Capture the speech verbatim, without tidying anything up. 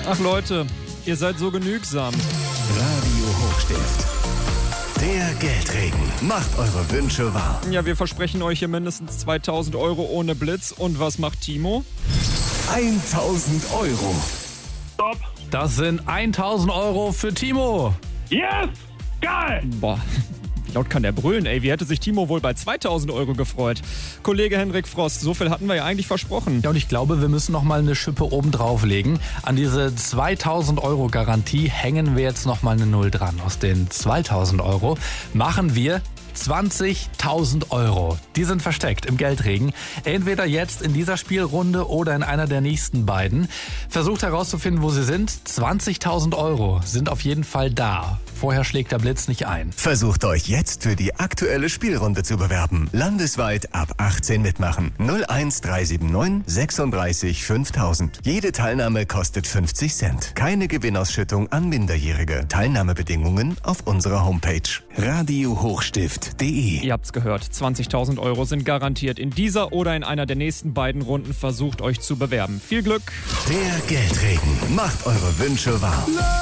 Ach Leute, ihr seid so genügsam. Radio Hochstift. Der Geldregen. Macht eure Wünsche wahr. Ja, wir versprechen euch hier mindestens zweitausend Euro ohne Blitz. Und was macht Timo? tausend Euro. Stopp. Das sind tausend Euro für Timo. Yes! Geil! Boah, wie laut kann der brüllen, ey. Wie hätte sich Timo wohl bei zweitausend Euro gefreut? Kollege Henrik Frost, so viel hatten wir ja eigentlich versprochen. Ja, und ich glaube, wir müssen noch mal eine Schippe oben drauflegen. An diese zweitausend Euro Garantie hängen wir jetzt noch mal eine Null dran. Aus den zweitausend Euro machen wir zwanzigtausend Euro. Die sind versteckt im Geldregen. Entweder jetzt in dieser Spielrunde oder in einer der nächsten beiden. Versucht herauszufinden, wo sie sind. zwanzigtausend Euro sind auf jeden Fall da. Vorher schlägt der Blitz nicht ein. Versucht euch jetzt für die aktuelle Spielrunde zu bewerben. Landesweit ab achtzehn mitmachen. null eins drei sieben neun sechsunddreißig fünftausend. Jede Teilnahme kostet fünfzig Cent. Keine Gewinnausschüttung an Minderjährige. Teilnahmebedingungen auf unserer Homepage. Radio Hochstift punkt de. Ihr habt's gehört, zwanzigtausend Euro sind garantiert. In dieser oder in einer der nächsten beiden Runden versucht euch zu bewerben. Viel Glück! Der Geldregen. Macht eure Wünsche wahr.